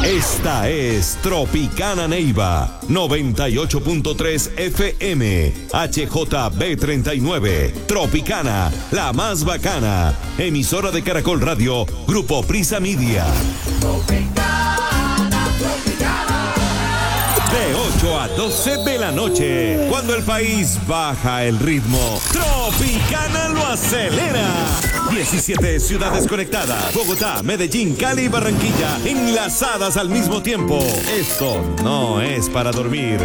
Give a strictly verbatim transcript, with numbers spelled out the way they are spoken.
Esta es Tropicana Neiva, noventa y ocho punto tres F M, H J B treinta y nueve, Tropicana, la más bacana, emisora de Caracol Radio, Grupo Prisa Media. Tropicana, Tropicana. De ocho a doce de la noche, cuando el país baja el ritmo, Tropicana lo acelera. diecisiete ciudades conectadas, Bogotá, Medellín, Cali y Barranquilla, enlazadas al mismo tiempo. Esto no es para dormir.